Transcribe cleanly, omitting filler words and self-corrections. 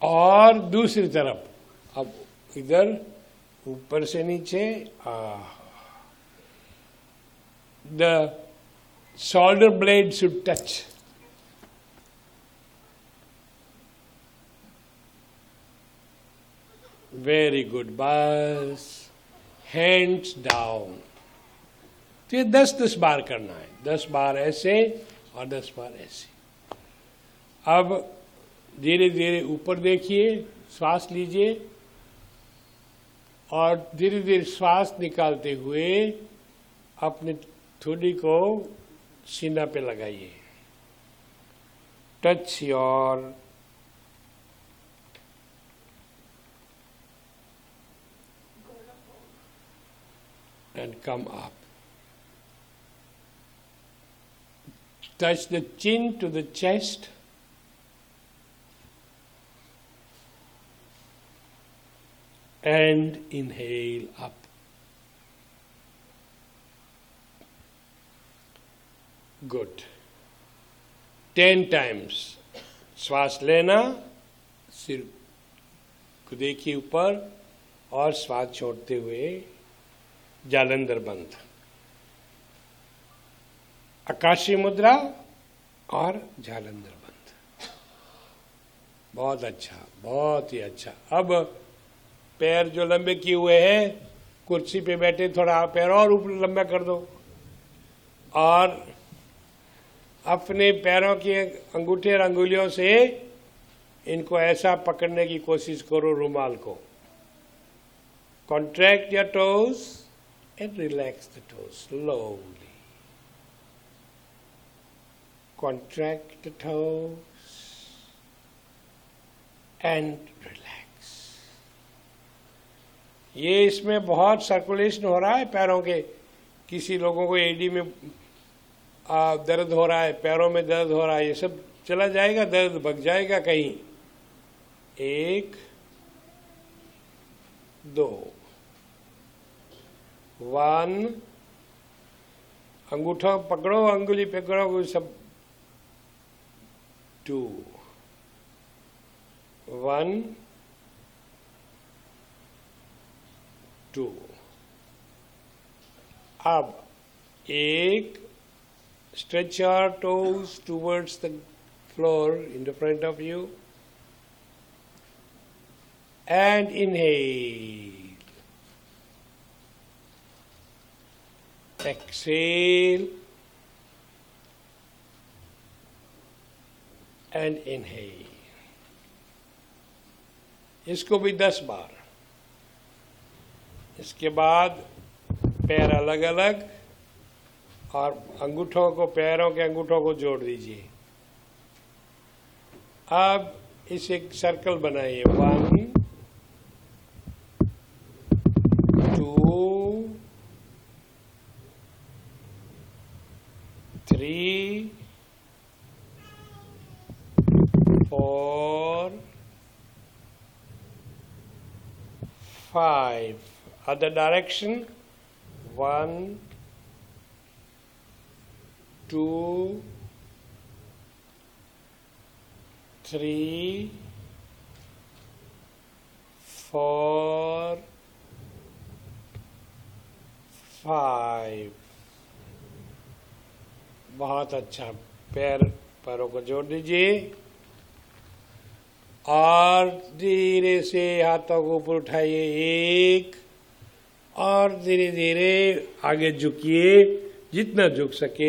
और दूसरी तरफ, अब इधर ऊपर से नीचे, the shoulder blade should touch. Very good. बस hands down. तो ये 10-10 बार करना है, 10 बार ऐसे और 10 बार ऐसे। अब धीरे धीरे ऊपर देखिए, श्वास लीजिए और धीरे धीरे श्वास निकालते हुए अपने ठोड़ी को सीना पे लगाइए। Touch your and come up. Touch the chin to the chest. And inhale up. Good. 10 times. श्वास लेना, सिर को देखिए ऊपर और श्वास छोड़ते हुए जालंधर बंद। आकाशीय मुद्रा और जालंधर बंद। बहुत अच्छा, बहुत ही अच्छा। अब पैर जो लंबे किए हुए हैं, कुर्सी पे बैठे, थोड़ा पैर और ऊपर लंबा कर दो और अपने पैरों के अंगूठे और अंगुलियों से इनको ऐसा पकड़ने की कोशिश करो, रुमाल को। Contract your toes and relax the toes slowly. Contract the toes and relax. ये इसमें बहुत सर्कुलेशन हो रहा है पैरों के। किसी लोगों को एडी में दर्द हो रहा है, पैरों में दर्द हो रहा है, ये सब चला जाएगा, दर्द भग जाएगा कहीं। 1 2 1 अंगूठा पकड़ो, अंगुली पकड़ो, सब 2 1 2। अब 1 stretch your toes towards the floor in the front of you and inhale. Exhale and inhale. इसको भी 10 बार। इसके बाद पैर अलग अलग और अंगूठों को, पैरों के अंगूठों को जोड़ दीजिए। अब इसे एक सर्कल बनाइए। 1 2 3 4 5। Other direction. 1 2 3 4 5। बहुत अच्छा। पैरों को जोड़ दीजिए और धीरे से हाथों को ऊपर उठाइए। 1 और धीरे धीरे आगे झुकिए, जितना झुक सके।